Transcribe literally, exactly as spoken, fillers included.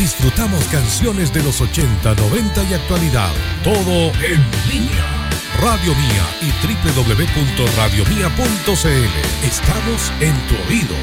Disfrutamos canciones de los ochenta, noventa y actualidad. Todo en línea. Radio Mía y doble u doble u doble u punto radio mía punto c l. Estamos en tu oído.